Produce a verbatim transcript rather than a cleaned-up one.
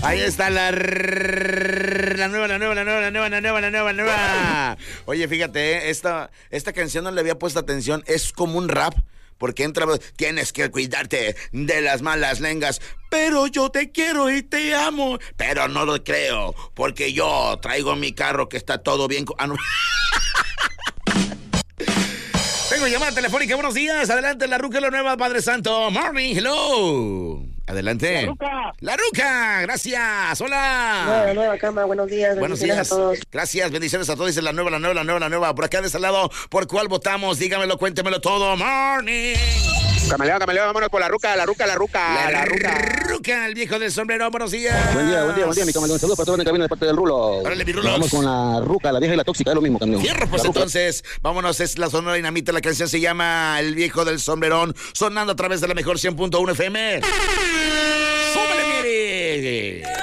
Ahí está la, la nueva, la nueva, la nueva, la nueva, la nueva, la nueva, la nueva. Oye, fíjate, ¿eh? esta, esta canción no le había puesto atención. Es como un rap. Porque entra, tienes que cuidarte de las malas lenguas. Pero yo te quiero y te amo. Pero no lo creo, porque yo traigo mi carro que está todo bien. Ah, no. Tengo llamada telefónica, buenos días. Adelante, La Ruca, la nueva, Padre Santo. Morning, hello. Adelante. La Ruca. La Ruca, gracias. Hola. Nueva, nueva cama, buenos días. Buenos bendiciones días. a todos. Gracias, bendiciones a todos. Dice la nueva, la nueva, la nueva, la nueva. Por acá de ese lado, ¿por cuál votamos? Dígamelo, cuéntemelo todo. Morning. Camaleón, camaleón, vámonos por la Ruca, la Ruca, la Ruca, La, la Ruca. Ruca, el viejo del sombrero, buenos días. Buen día, buen día, buen día, mi camaleón. Saludos para todos en el camino de parte del Rulo. Órale, mi Rulo. Vamos con la Ruca, la vieja y la tóxica, es lo mismo, camaleón. Fierro, pues La Ruca. entonces, vámonos, es la Sonora Dinamita, la canción se llama El viejo del sombrerón, sonando a través de la mejor cien punto uno F M. ¡Súbele, mire!